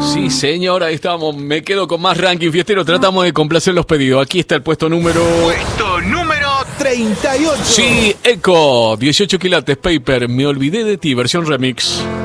Sí, señor, ahí estamos. Me quedo con más ranking fiestero. Tratamos de complacer los pedidos. Aquí está el puesto número 38. Sí, Eco, 18 quilates, Paper, Me olvidé de ti, versión remix.